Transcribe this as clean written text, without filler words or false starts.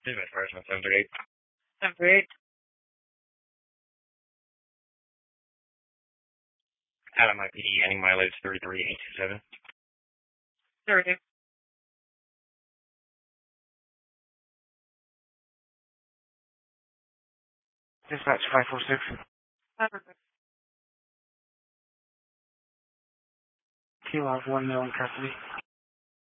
Dispatch First 738. 738. Adam IPD, ending mileage 33827. 32. Dispatch 546. 546. Kilo 1 mil in custody.